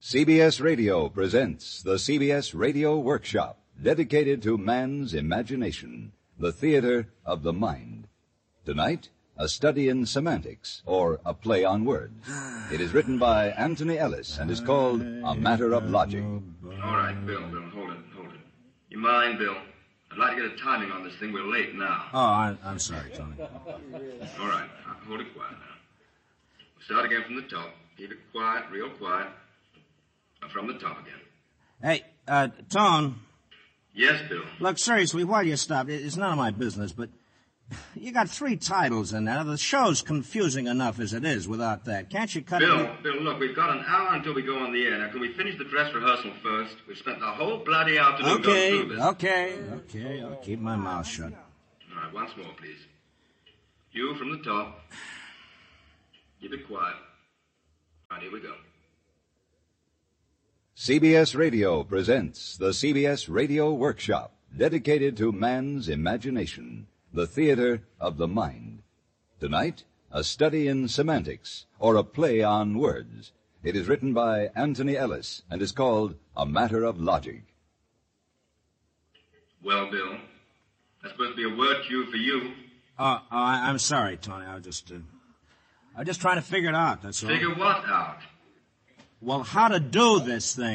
CBS Radio presents the CBS Radio Workshop, dedicated to man's imagination, the theater of the mind. Tonight, a study in semantics, or a play on words. It is written by Anthony Ellis and is called A Matter of Logic. All right, Bill, hold it. You mind, Bill? I'd like to get a timing on this thing. We're late now. Oh, I'm sorry, Tony. All right, hold it quiet now. We'll start again from the top. Keep it quiet, real quiet. From the top again. Hey, Tone. Yes, Bill? Look, seriously, while you stop, it's none of my business, but you got 3 titles in there. The show's confusing enough as it is without that. Can't you cut it? Bill, look, we've got an hour until we go on the air. Now, can we finish the dress rehearsal first? We've spent the whole bloody afternoon going through this. Okay. I'll keep my mouth shut. All right, once more, please. You from the top. Keep it quiet. All right, here we go. CBS Radio presents the CBS Radio Workshop, dedicated to man's imagination, the theater of the mind. Tonight, a study in semantics, or a play on words. It is written by Anthony Ellis and is called A Matter of Logic. Well, Bill, that's supposed to be a word cue for you. I'm sorry, Tony. I was just trying to figure it out, that's all. Figure what out? Well, how to do this thing.